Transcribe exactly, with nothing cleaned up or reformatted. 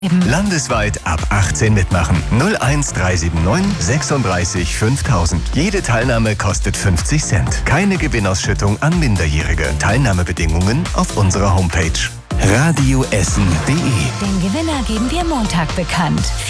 Landesweit ab achtzehn mitmachen. null eins drei sieben neun sechsunddreißig fünftausend. Jede Teilnahme kostet fünfzig Cent. Keine Gewinnausschüttung an Minderjährige. Teilnahmebedingungen auf unserer Homepage. radioessen punkt de. Den Gewinner geben wir Montag bekannt.